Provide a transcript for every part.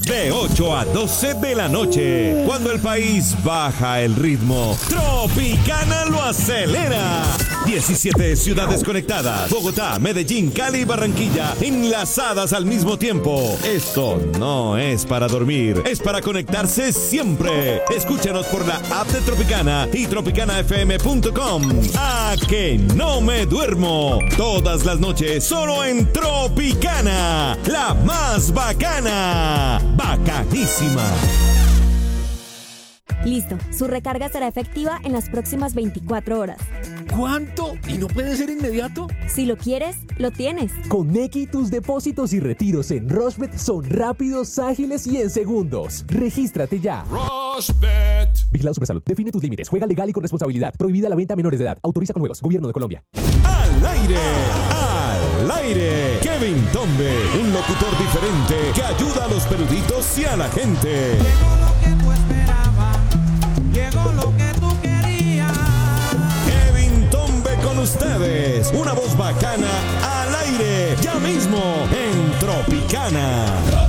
de 8 a 12 de la noche. Cuando el país baja el ritmo, Tropicana lo acelera. 17 ciudades conectadas: Bogotá, Medellín, Cali y Barranquilla, enlazadas al mismo tiempo. Esto no es para dormir, es para conectarse siempre. Escúchanos por la app de Tropicana y tropicanafm.com. ¡A que no me duermo! Todas las noches solo en Tropicana, la más bacana. Bacanísima. Listo, su recarga será efectiva en las próximas 24 horas. ¿Cuánto? ¿Y no puede ser inmediato? Si lo quieres, lo tienes. Con Nequi, tus depósitos y retiros en Rushbet son rápidos, ágiles y en segundos. Regístrate ya. Rushbet. Vigilado Supersalud. Define tus límites. Juega legal y con responsabilidad. Prohibida la venta a menores de edad. Autoriza con juegos. Gobierno de Colombia. Al aire, al aire. Kevin Tombe, un locutor diferente que ayuda a los peluditos y a la gente. Llegó lo que tú esperabas, llegó lo que tú querías. Kevin Tombe con ustedes, una voz bacana al aire, ya mismo en Tropicana.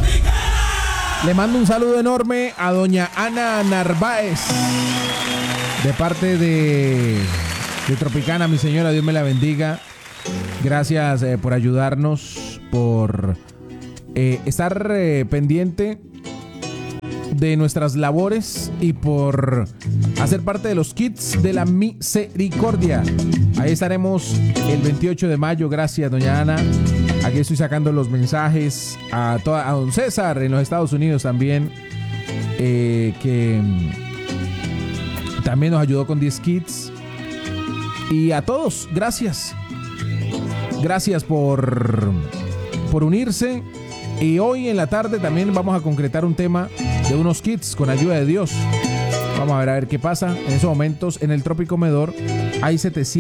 Le mando un saludo enorme a doña Ana Narváez, de parte de Tropicana. Mi señora, Dios me la bendiga. Gracias por ayudarnos, por estar pendiente de nuestras labores y por hacer parte de los kits de la misericordia. Ahí estaremos el 28 de mayo. Gracias, doña Ana. Aquí estoy sacando los mensajes a don César en los Estados Unidos también, que también nos ayudó con 10 kits. Y a todos, gracias. Gracias por unirse. Y hoy en la tarde también vamos a concretar un tema de unos kits con ayuda de Dios. Vamos a ver qué pasa. En esos momentos en el Tropicomedor hay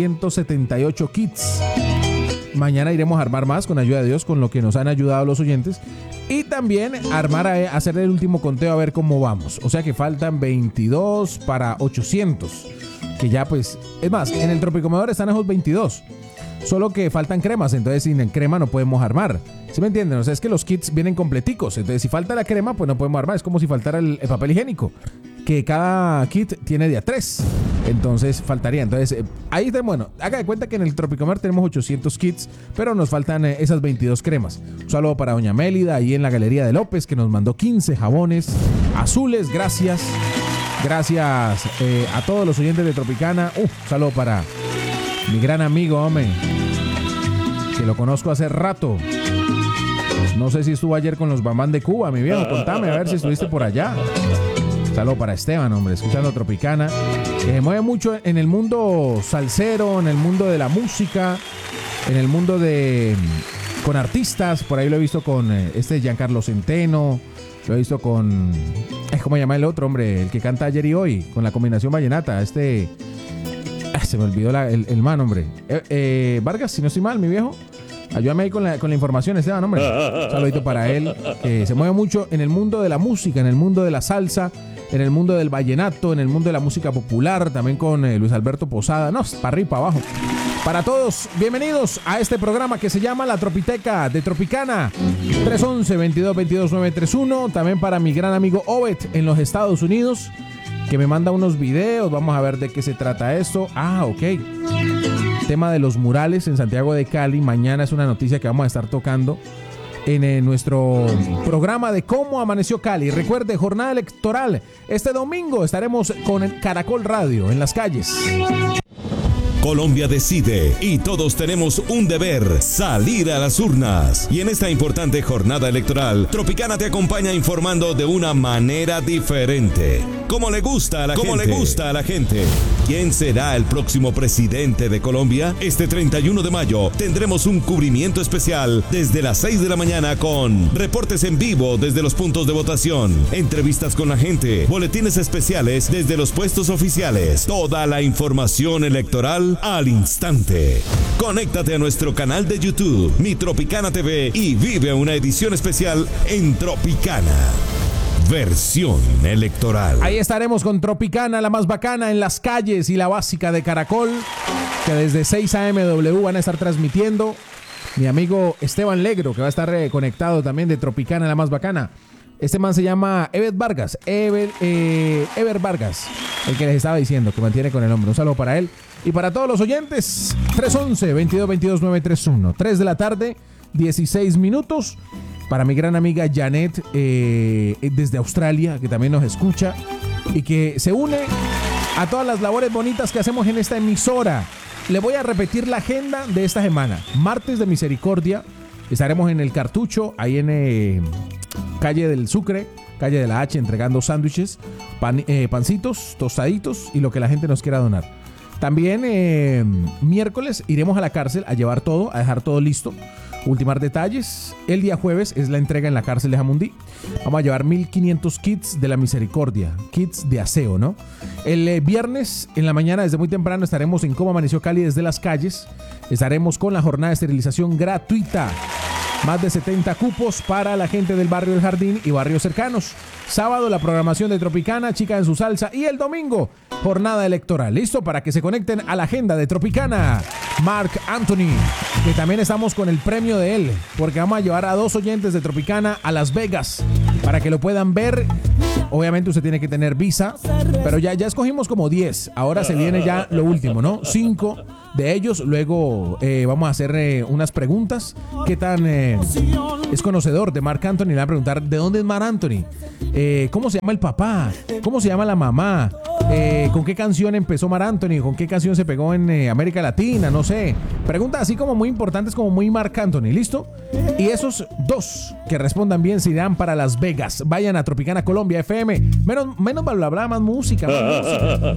778 kits. Mañana iremos a armar más con ayuda de Dios, con lo que nos han ayudado los oyentes. Y también hacer el último conteo a ver cómo vamos. O sea que faltan 22 para 800. Que ya pues, es más, en el Tropicomedor están esos 22. Solo que faltan cremas, entonces sin crema no podemos armar. ¿Sí me entienden? O sea, es que los kits vienen completicos. Entonces, si falta la crema, pues no podemos armar. Es como si faltara el papel higiénico, que cada kit tiene de a 3. Entonces, faltaría. Entonces, ahí está. Bueno, haga de cuenta que en el Tropicomar tenemos 800 kits, pero nos faltan esas 22 cremas. Un saludo para doña Mélida, ahí en la Galería de López, que nos mandó 15 jabones azules. Gracias. Gracias a todos los oyentes de Tropicana. Un saludo para mi gran amigo, hombre, que lo conozco hace rato. No sé si estuvo ayer con los Bambán de Cuba, mi viejo. Contame a ver si estuviste por allá. Saludo para Esteban, hombre, escuchando Tropicana, que se mueve mucho en el mundo salsero, en el mundo de la música, en el mundo con artistas. Por ahí lo he visto con Giancarlo Centeno, lo he visto con ¿cómo se llama el otro, hombre? El que canta ayer y hoy, con la combinación vallenata, se me olvidó el man, hombre. Vargas, si no estoy mal, mi viejo. Ayúdame ahí con la información, Esteban, hombre. Un saludito para él, que se mueve mucho en el mundo de la música, en el mundo de la salsa, en el mundo del vallenato, en el mundo de la música popular, también con Luis Alberto Posada. No, para arriba, para abajo. Para todos, bienvenidos a este programa que se llama La Tropiteca de Tropicana. 311-2222-931. También para mi gran amigo Obed en los Estados Unidos, que me manda unos videos. Vamos a ver de qué se trata esto. Ok. Tema de los murales en Santiago de Cali. Mañana es una noticia que vamos a estar tocando en nuestro programa de Cómo Amaneció Cali. Recuerde, jornada electoral. Este domingo estaremos con el Caracol Radio en las calles. Colombia decide y todos tenemos un deber: salir a las urnas. Y en esta importante jornada electoral, Tropicana te acompaña informando de una manera diferente. Como le gusta a la gente. ¿Quién será el próximo presidente de Colombia? Este 31 de mayo tendremos un cubrimiento especial desde las 6 de la mañana con reportes en vivo desde los puntos de votación, entrevistas con la gente, boletines especiales desde los puestos oficiales, toda la información electoral al instante. Conéctate a nuestro canal de YouTube, Mi Tropicana TV, y vive una edición especial en Tropicana. Versión electoral. Ahí estaremos con Tropicana, la más bacana, en las calles y la básica de Caracol, que desde 6 AMW van a estar transmitiendo. Mi amigo Esteban Legro, que va a estar conectado también de Tropicana, la más bacana. Este man se llama Ever Vargas. Ever Vargas. El que les estaba diciendo, que mantiene con el nombre. Un saludo para él. Y para todos los oyentes, 311-2222-931. 3 de la tarde, 16 minutos. Para mi gran amiga Janet, desde Australia, que también nos escucha. Y que se une a todas las labores bonitas que hacemos en esta emisora. Le voy a repetir la agenda de esta semana. Martes de Misericordia. Estaremos en el Cartucho, ahí en calle del Sucre, calle de la H, entregando sándwiches, pancitos, tostaditos y lo que la gente nos quiera donar. También miércoles iremos a la cárcel a llevar todo, a dejar todo listo, ultimar detalles. El día jueves es la entrega en la cárcel de Jamundí. Vamos a llevar 1500 kits de la Misericordia, kits de aseo, ¿no? El viernes en la mañana, desde muy temprano, estaremos en Cómo Amaneció Cali desde las calles. Estaremos con la jornada de esterilización gratuita. Más de 70 cupos para la gente del barrio del Jardín y barrios cercanos. Sábado, la programación de Tropicana, Chica en su salsa. Y el domingo, jornada electoral. ¿Listo? Para que se conecten a la agenda de Tropicana. Marc Anthony, que también estamos con el premio de él, porque vamos a llevar a 2 oyentes de Tropicana a Las Vegas para que lo puedan ver. Obviamente usted tiene que tener visa, pero ya escogimos como 10. Ahora se viene ya lo último, ¿no? 5 de ellos. Luego vamos a hacer unas preguntas. ¿Qué tan es conocedor de Marc Anthony? Le van a preguntar ¿de dónde es Marc Anthony? ¿Cómo se llama el papá? ¿Cómo se llama la mamá? ¿Con qué canción empezó Marc Anthony? ¿Con qué canción se pegó en América Latina? No sé. Preguntas así como muy importantes, como muy Marc Anthony. ¿Listo? Y esos 2 que respondan bien se irán para Las Vegas. Vayan a Tropicana Colombia FM. Menos bla bla bla, más música.